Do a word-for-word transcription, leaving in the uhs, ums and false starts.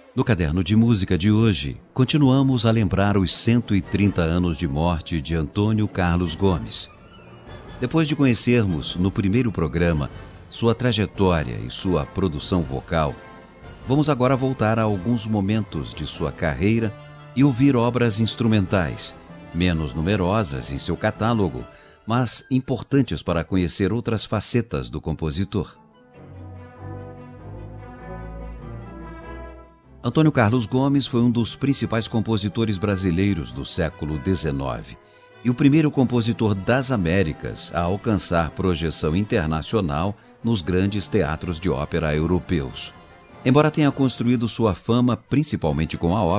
No Caderno de Música de hoje, continuamos a lembrar os cento e trinta anos de morte de Antônio Carlos Gomes. Depois de conhecermos, no primeiro programa, sua trajetória e sua produção vocal, vamos agora voltar a alguns momentos de sua carreira e ouvir obras instrumentais, menos numerosas em seu catálogo, mas importantes para conhecer outras facetas do compositor. Antônio Carlos Gomes foi um dos principais compositores brasileiros do século dezenove e o primeiro compositor das Américas a alcançar projeção internacional nos grandes teatros de ópera europeus. Embora tenha construído sua fama principalmente com a ópera,